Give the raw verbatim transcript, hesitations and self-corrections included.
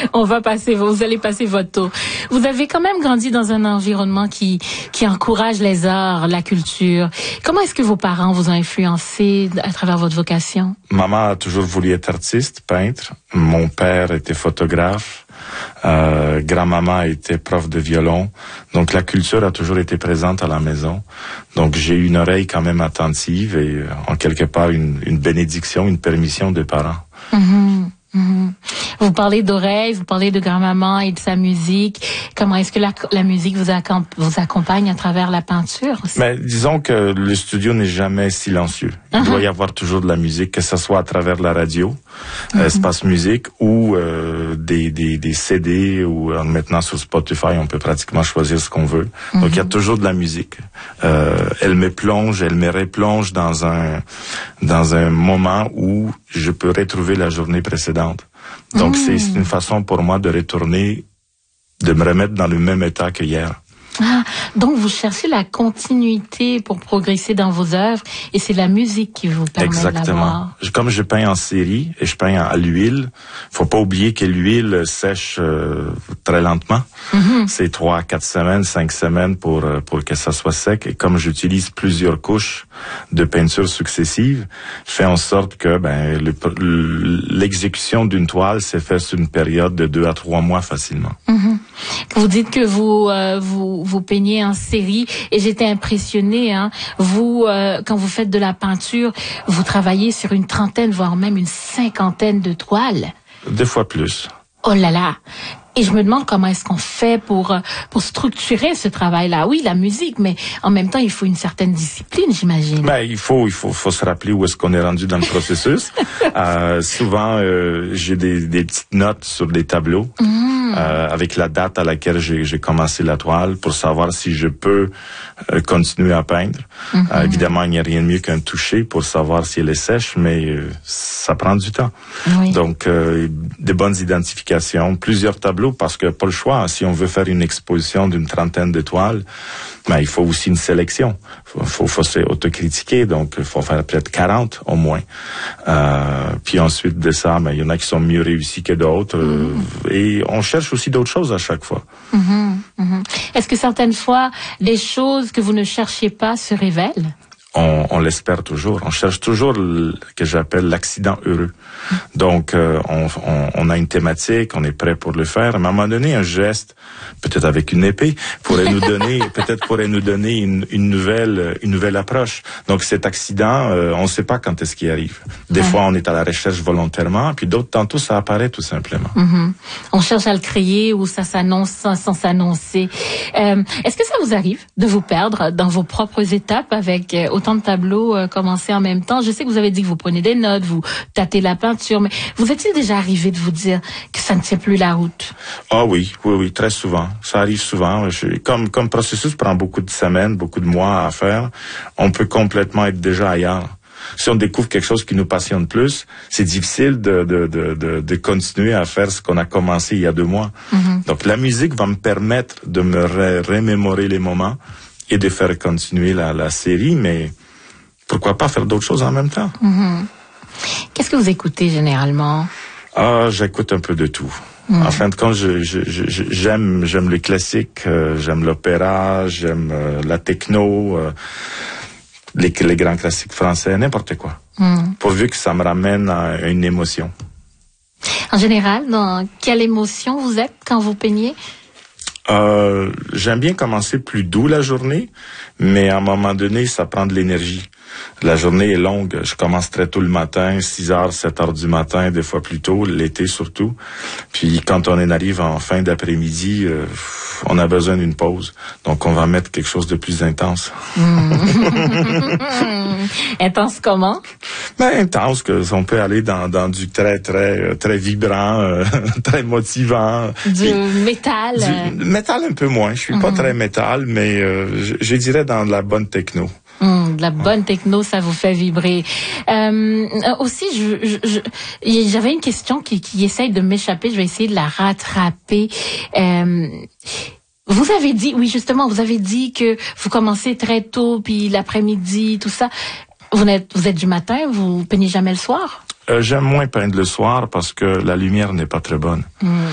On va passer, vous allez passer votre tour. Vous avez quand même grandi dans un environnement qui, qui encourage les arts, la culture. Comment est-ce que vos parents vous ont influencé à travers votre vocation? Maman a toujours voulu être artiste, peintre. Mon père était photographe. Euh, grand-maman était prof de violon. Donc la culture a toujours été présente à la maison. Donc j'ai eu une oreille quand même attentive et euh, en quelque part une, une bénédiction, une permission des parents. Mm-hmm. Mm-hmm. Vous parlez d'oreilles, vous parlez de grand-maman et de sa musique. Comment est-ce que la, la musique vous, accom- vous accompagne à travers la peinture aussi? Mais disons que le studio n'est jamais silencieux. Il uh-huh. doit y avoir toujours de la musique, que ce soit à travers la radio, uh-huh. euh, Espace Musique, ou euh, des, des, des C D, ou euh, maintenant sur Spotify, on peut pratiquement choisir ce qu'on veut. Uh-huh. Donc il y a toujours de la musique. Euh, elle me plonge, elle me replonge dans un dans un moment où je peux retrouver la journée précédente. Donc mmh. c'est, c'est une façon pour moi de retourner, de me remettre dans le même état que hier. Ah, donc vous cherchez la continuité pour progresser dans vos œuvres et c'est la musique qui vous permet Exactement. de l'avoir. Comme je peins en série et je peins à l'huile, faut pas oublier que l'huile sèche euh, très lentement. Mm-hmm. C'est trois, quatre semaines, cinq semaines pour pour que ça soit sec. Et comme j'utilise plusieurs couches de peinture successives, je fais en sorte que ben le, l'exécution d'une toile s'est faite sur une période de deux à trois mois facilement. Mm-hmm. Vous dites que vous euh, vous vous peignez en série et j'étais impressionnée. Hein. Vous, euh, quand vous faites de la peinture, vous travaillez sur une trentaine, voire même une cinquantaine de toiles. Deux fois plus. Oh là là! Et je me demande comment est-ce qu'on fait pour pour structurer ce travail-là. Oui, la musique, mais en même temps, il faut une certaine discipline, j'imagine. Ben, il faut il faut faut se rappeler où est-ce qu'on est rendu dans le processus. euh, souvent, euh, j'ai des des petites notes sur des tableaux. Mmh. Euh, avec la date à laquelle j'ai, j'ai commencé la toile pour savoir si je peux euh, continuer à peindre. Mm-hmm. Euh, évidemment, il n'y a rien de mieux qu'un toucher pour savoir si elle est sèche, mais euh, ça prend du temps. Oui. Donc, euh, des bonnes identifications, plusieurs tableaux, parce que pas le choix. Hein, si on veut faire une exposition d'une trentaine de toiles, ben, il faut aussi une sélection. Il faut, faut, faut s'autocritiquer, donc il faut faire peut-être quarante au moins. Euh, puis ensuite de ça, ben, il y en a qui sont mieux réussis que d'autres. Mm-hmm. Euh, et on cherche aussi d'autres choses à chaque fois. Mm-hmm. Mm-hmm. Est-ce que certaines fois, les choses que vous ne cherchiez pas se révèlent? On, on l'espère toujours. On cherche toujours le que j'appelle l'accident heureux. Donc, euh, on, on, on a une thématique, on est prêt pour le faire. À un moment donné, un geste, peut-être avec une épée, pourrait nous donner, peut-être pourrait nous donner une, une nouvelle, une nouvelle approche. Donc, cet accident, euh, on ne sait pas quand est-ce qu'il arrive. Des ouais. fois, on est à la recherche volontairement, puis d'autres, tantôt, ça apparaît tout simplement. Mm-hmm. On cherche à le créer ou ça s'annonce sans, sans s'annoncer. Euh, est-ce que ça vous arrive de vous perdre dans vos propres étapes avec euh, autant de tableaux euh, commencer en même temps? Je sais que vous avez dit que vous prenez des notes, vous tâtez la peinture, mais vous est-il déjà arrivé de vous dire que ça ne tient plus la route? Ah oui, oui, oui, très souvent. Ça arrive souvent. Je, comme comme processus prend beaucoup de semaines, beaucoup de mois à faire, on peut complètement être déjà ailleurs. Si on découvre quelque chose qui nous passionne plus, c'est difficile de de de de, de continuer à faire ce qu'on a commencé il y a deux mois. Mm-hmm. Donc la musique va me permettre de me ré- remémorer les moments et de faire continuer la, la série, mais pourquoi pas faire d'autres choses en même temps? Mm-hmm. Qu'est-ce que vous écoutez généralement? Ah, j'écoute un peu de tout. Mm. En fin de compte, je, je, je, j'aime, j'aime le classique, euh, j'aime l'opéra, j'aime euh, la techno, euh, les, les grands classiques français, n'importe quoi. Mm. Pourvu que ça me ramène à une émotion. En général, dans quelle émotion vous êtes quand vous peignez? Euh, j'aime bien commencer plus doux la journée, mais à un moment donné, ça prend de l'énergie. La journée est longue. Je commence très tôt le matin, six heures, sept heures du matin, des fois plus tôt, l'été surtout. Puis quand on en arrive en fin d'après-midi, euh, on a besoin d'une pause. Donc on va mettre quelque chose de plus intense. Mmh. Intense comment? Ben intense, que on peut aller dans dans du très très très vibrant, euh, très motivant. Du Puis, métal. Du métal un peu moins. Je suis mmh. pas très métal, mais euh, je, je dirais dans de la bonne techno. Mmh, de la bonne techno, ça vous fait vibrer. Euh, aussi, je, je, je, j'avais une question qui, qui essaye de m'échapper. Je vais essayer de la rattraper. Euh, vous avez dit, oui, justement, vous avez dit que vous commencez très tôt, puis l'après-midi, tout ça. Vous êtes, vous êtes du matin, vous peignez jamais le soir? Euh, j'aime moins peindre le soir parce que la lumière n'est pas très bonne. Mmh.